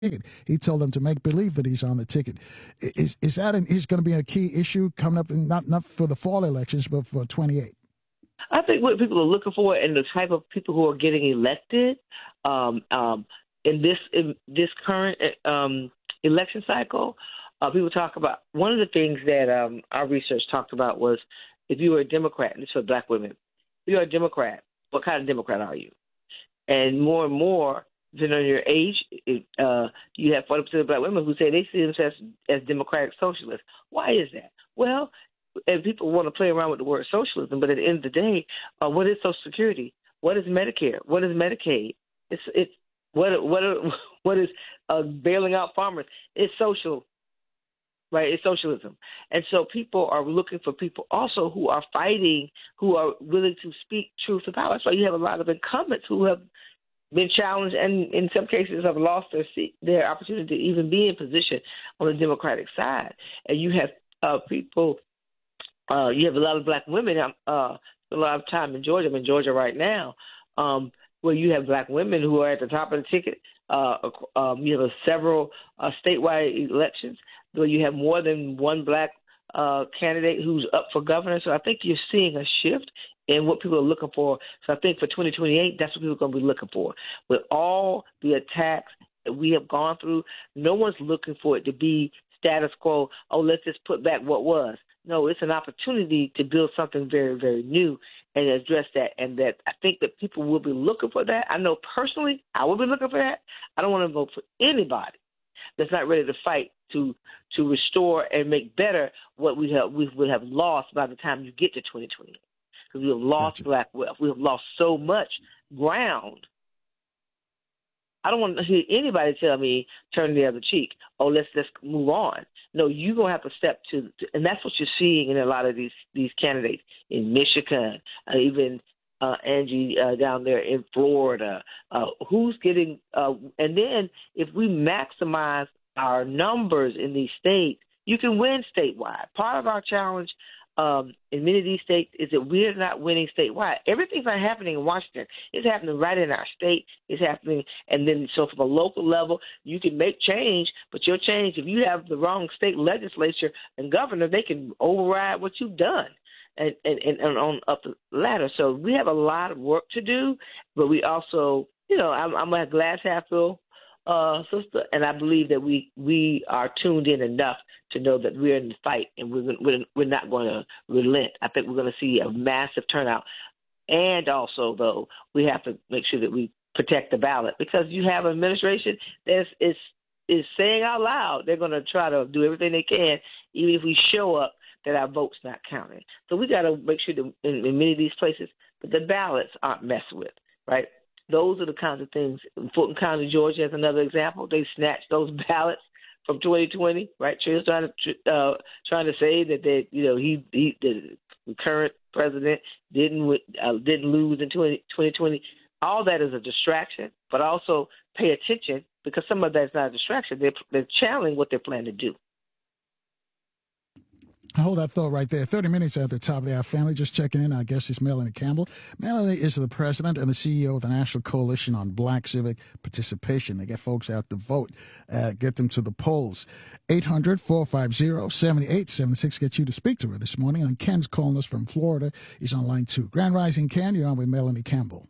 ticket. He told them to make believe that he's on the ticket. Is that is going to be a key issue coming up, not for the fall elections, but for 28? I think what people are looking for and the type of people who are getting elected in this current election cycle, people talk about one of the things that our research talked about was if you were a Democrat, and this is for Black women, if you're a Democrat, what kind of Democrat are you? And more, depending on your age, you have 40% of Black women who say they see themselves as democratic socialists. Why is that? Well, and people want to play around with the word socialism, but at the end of the day, what is Social Security? What is Medicare? What is Medicaid? What is bailing out farmers? It's social, right? It's socialism. And so people are looking for people also who are fighting, who are willing to speak truth to power. So you have a lot of incumbents who have been challenged and in some cases have lost their opportunity to even be in position on the Democratic side. And you have people, you have a lot of Black women. A lot of time in Georgia. I'm in Georgia right now, where you have Black women who are at the top of the ticket. You have several statewide elections where you have more than one Black candidate who's up for governor. So I think you're seeing a shift in what people are looking for. So I think for 2028, that's what people are going to be looking for. With all the attacks that we have gone through, no one's looking for it to be status quo. Oh, let's just put back what was. No, it's an opportunity to build something very, very new and address that. And that I think that people will be looking for that. I know personally I will be looking for that. I don't want to vote for anybody that's not ready to fight to restore and make better what we would have lost by the time you get to 2028. Because we have lost Black wealth. We have lost so much ground. I don't want to hear anybody tell me turn the other cheek. Oh, let's move on. No, you're gonna have to step to, and that's what you're seeing in a lot of these candidates in Michigan, even Angie down there in Florida. Who's getting? And then if we maximize our numbers in these states, you can win statewide. Part of our challenge in many of these states is that we're not winning statewide. Everything's not happening in Washington. It's happening right in our state. It's happening, and then so from a local level, you can make change, but your change, if you have the wrong state legislature and governor, they can override what you've done and on up the ladder. So we have a lot of work to do, but we also, I'm a glass half full sister, and I believe that we are tuned in enough to know that we're in the fight and we're not going to relent. I think we're going to see a massive turnout, and also though we have to make sure that we protect the ballot because you have an administration that is saying out loud they're going to try to do everything they can, even if we show up that our vote's not counted. So we got to make sure that in many of these places that the ballots aren't messed with, right? Those are the kinds of things. Fulton County, Georgia, is another example. They snatched those ballots from 2020, right? Trump's trying to say that the current president didn't lose in 2020. All that is a distraction, but also pay attention because some of that's not a distraction. They're channeling what they're planning to do. Hold that thought right there. 30 minutes at the top of the hour. Family just checking in. Our guest is Melanie Campbell. Melanie is the president and the CEO of the National Coalition on Black Civic Participation. They get folks out to vote, get them to the polls. 800-450-7876. Get you to speak to her this morning. And Ken's calling us from Florida. He's on line 2. Grand Rising, Ken. You're on with Melanie Campbell.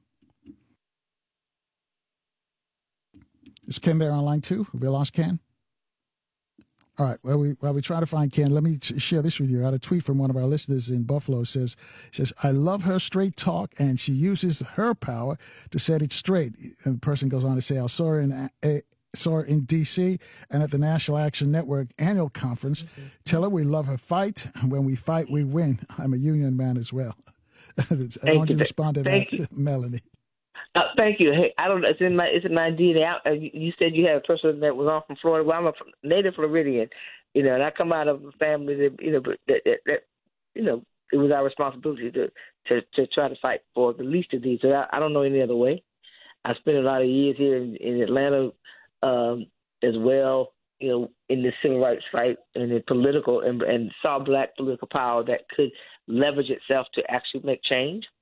Is Ken there on line 2? Have we lost Ken? All right. While we try to find Ken, let me share this with you. I had a tweet from one of our listeners in Buffalo. Says, I love her straight talk, and she uses her power to set it straight. And the person goes on to say, I saw her in D.C. and at the National Action Network annual conference. Mm-hmm. Tell her we love her fight. And when we fight, we win. I'm a union man as well. I want you to respond to that, Melanie. Thank you. Hey, I don't know. It's in my DNA. You said you had a person that was on from Florida. Well, I'm a native Floridian, and I come out of a family that, that it was our responsibility to try to fight for the least of these. So I don't know any other way. I spent a lot of years here in Atlanta as well, in the civil rights fight and in political and saw Black political power that could leverage itself to actually make change.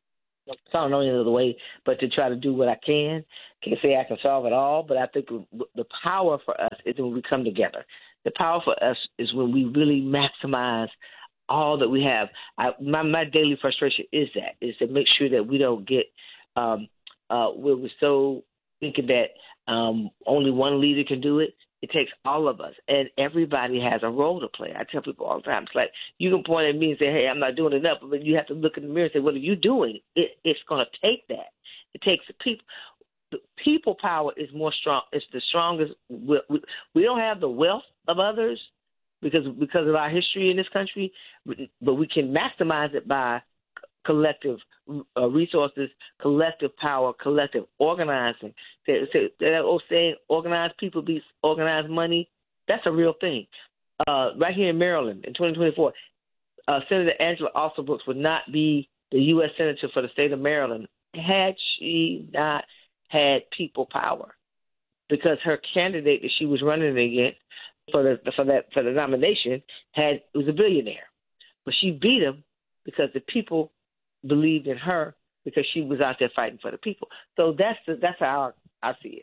So I don't know any other way but to try to do what I can. Can't say I can solve it all, but I think the power for us is when we come together. The power for us is when we really maximize all that we have. My daily frustration is to make sure that we don't get where we're so thinking that only one leader can do it. It takes all of us, and everybody has a role to play. I tell people all the time, it's like you can point at me and say, hey, I'm not doing enough, but you have to look in the mirror and say, what are you doing? It's going to take that. It takes the people. The people power is more strong. It's the strongest. We don't have the wealth of others because of our history in this country, but we can maximize it by collective resources, collective power, collective organizing. That old saying, organized people beats organized money, that's a real thing. Right here in Maryland in 2024, Senator Angela Alsobrooks would not be the U.S. Senator for the state of Maryland had she not had people power, because her candidate that she was running against for the nomination was a billionaire, but she beat him because the people believed in her because she was out there fighting for the people. So that's how I see it.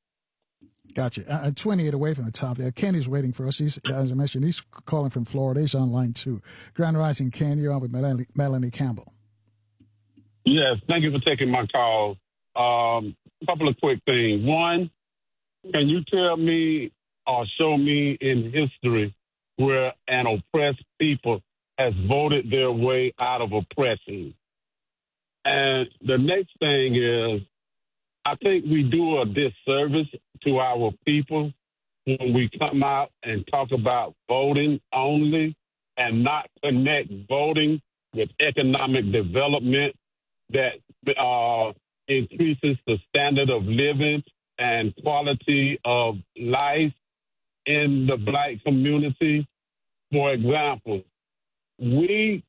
Gotcha. 28 away from the top there. Kenny's waiting for us. He's, as I mentioned, he's calling from Florida. He's online too. Grand Rising, Ken, you're on with Melanie Campbell. Yes, thank you for taking my call. Couple of quick things. One, can you tell me or show me in history where an oppressed people has voted their way out of oppression? And the next thing is, I think we do a disservice to our people when we come out and talk about voting only and not connect voting with economic development that increases the standard of living and quality of life in the Black community. For example, we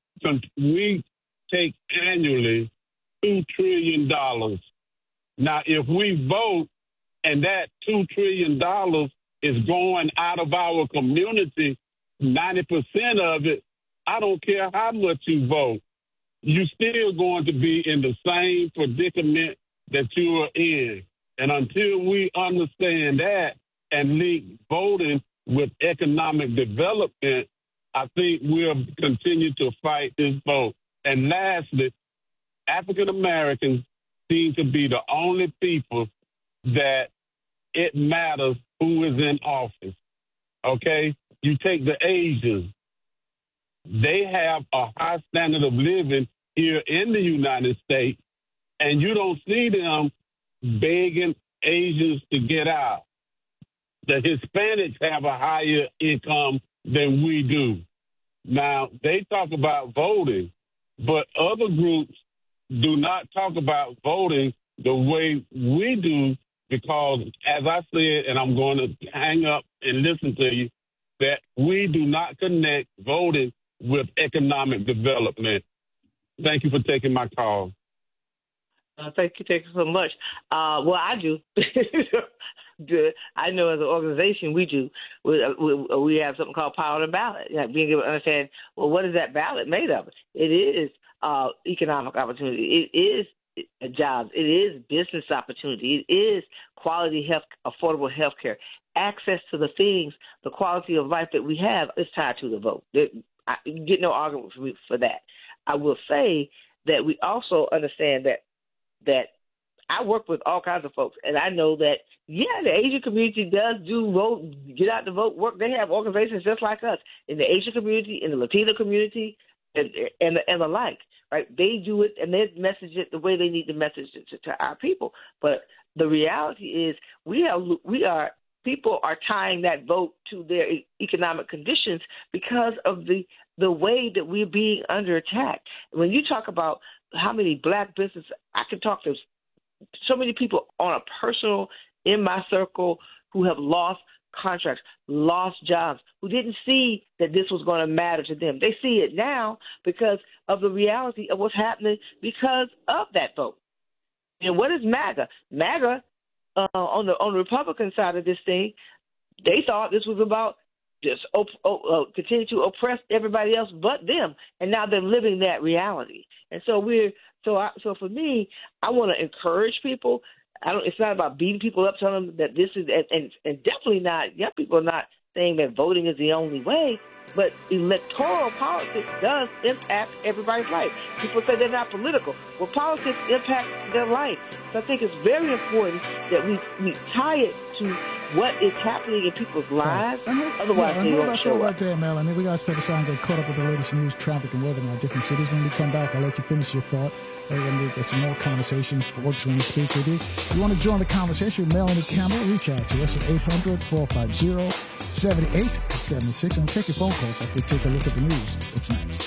take annually $2 trillion. Now, if we vote and that $2 trillion is going out of our community, 90% of it, I don't care how much you vote, you're still going to be in the same predicament that you are in. And until we understand that and link voting with economic development, I think we'll continue to fight this vote. And lastly, African Americans seem to be the only people that it matters who is in office. Okay? You take the Asians. They have a high standard of living here in the United States, and you don't see them begging Asians to get out. The Hispanics have a higher income than we do. Now, they talk about voting, but other groups do not talk about voting the way we do, because, as I said, and I'm going to hang up and listen to you, that we do not connect voting with economic development. Thank you for taking my call. Thank you so much. Well, I do. I know as an organization we do. We have something called Power to Ballot. Being able to understand, well, what is that ballot made of? It is economic opportunity. It is jobs. It is business opportunity. It is quality health, affordable health care. Access to the things, the quality of life that we have is tied to the vote. I get no argument for that. I will say that we also understand that I work with all kinds of folks, and I know that, the Asian community does do vote, get out to vote work. They have organizations just like us in the Asian community, in the Latino community, and the like, right? They do it, and they message it the way they need to message it to our people. But the reality is people are tying that vote to their economic conditions because of the way that we're being under attack. When you talk about how many Black businesses, I can talk to so many people on a personal, in my circle, who have lost contracts, lost jobs, who didn't see that this was going to matter to them. They see it now because of the reality of what's happening because of that vote. And what is MAGA? MAGA, on the Republican side of this thing, they thought this was about just continue to oppress everybody else but them, and now they're living that reality. And so so for me, I want to encourage people. It's not about beating people up, telling them that this is, and definitely not. Young people are not saying that voting is the only way. But electoral politics does impact everybody's life. People say they're not political. Well, politics impacts their life. So I think it's very important that we tie it to what is happening in people's lives. Otherwise, they won't show up. Right there, Melanie. We got to step aside and get caught up with the latest news, traffic, and weather in our different cities. When we come back, I'll let you finish your thought. We're going to get some more conversation. Folks, when we speak with you. If you want to join the conversation with Melanie Campbell, reach out to us at 800-450-7876. And take your phone calls after we take a look at the news. What's next?